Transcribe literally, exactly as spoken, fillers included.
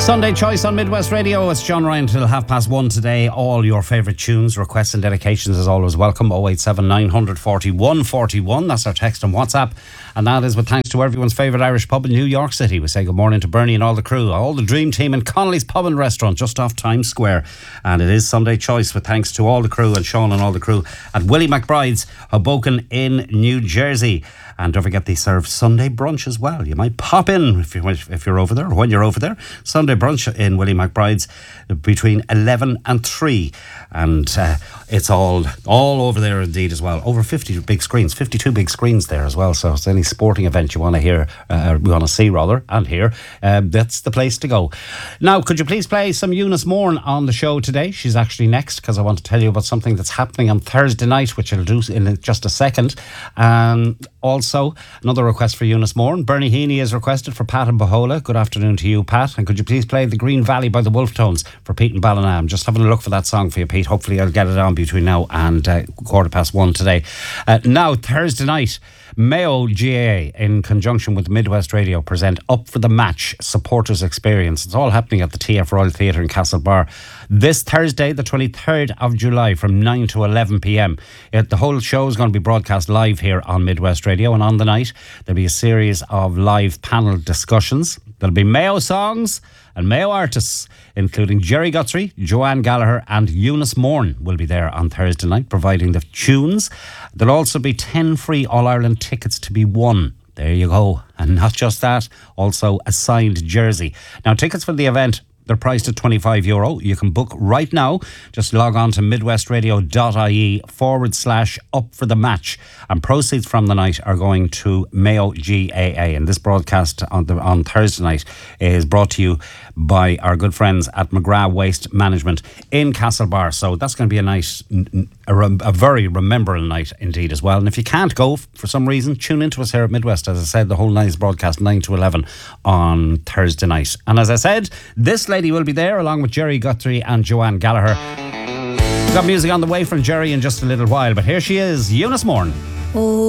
Sunday Choice on Midwest Radio. It's John Ryan till half past one today. All your favourite tunes, requests and dedications is always welcome. oh eight seven nine forty-one forty-one. That's our text and WhatsApp. And that is with thanks to everyone's favourite Irish pub in New York City. We say good morning to Bernie and all the crew, all the dream team in Connolly's Pub and Restaurant just off Times Square. And it is Sunday Choice with thanks to all the crew and Sean and all the crew at Willie McBride's, Hoboken in New Jersey. And don't forget, they serve Sunday brunch as well. You might pop in if, you, if you're over there, or when you're over there. Sunday brunch in Willie McBride's between eleven and three. And uh, it's all all over there indeed as well. Over fifty big screens, fifty-two big screens there as well. So if it's any sporting event you want to hear, uh, we want to see rather, and hear, uh, that's the place to go. Now, could you please play some Eunice Morn on the show today? She's actually next, because I want to tell you about something that's happening on Thursday night, which I'll do in just a second. Um, also, another request for Eunice Morn. Bernie Heaney is requested for Pat and Bohola. Good afternoon to you, Pat. And could you please play The Green Valley by the Wolf Tones for Pete and Ballina? I'm just having a look for that song for you, Pete. Hopefully I'll get it on between now and uh, quarter past one today. Uh, now, Thursday night, Mayo G A A, in conjunction with Midwest Radio, present Up for the Match Supporters Experience. It's all happening at the T F Royal Theatre in Castlebar this Thursday, the twenty-third of July, from nine to eleven p.m. It, the whole show is going to be broadcast live here on Midwest Radio, and on the night there'll be a series of live panel discussions. There'll be Mayo songs and Mayo artists, including Jerry Guthrie, Joanne Gallagher and Eunice Morn will be there on Thursday night, providing the tunes. There'll also be ten free All-Ireland tickets to be won. There you go. And not just that, also a signed jersey. Now, tickets for the event, they're priced at twenty-five euro. You can book right now. Just log on to midwestradio.ie forward slash up for the match. And proceeds from the night are going to Mayo G A A. And this broadcast on, the, on Thursday night is brought to you by our good friends at McGrath Waste Management in Castlebar. So that's going to be a nice, a, a very rememberable night indeed as well. And if you can't go for some reason, tune into us here at Midwest. As I said, the whole night is broadcast nine to eleven on Thursday night. And as I said, this lady will be there along with Jerry Guthrie and Joanne Gallagher. We've got music on the way from Jerry in just a little while, but here she is, Eunice Morn. Oh.